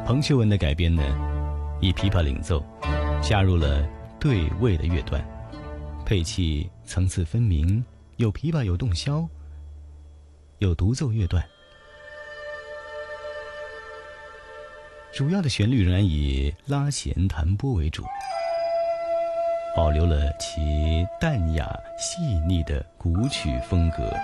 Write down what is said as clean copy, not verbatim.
彭秀文的改编呢，以琵琶领奏，加入了对位的乐段，配器层次分明，有琵琶有洞箫，有独奏乐段。主要的旋律仍然以拉弦弹拨为主，保留了其淡雅细腻的古曲风格。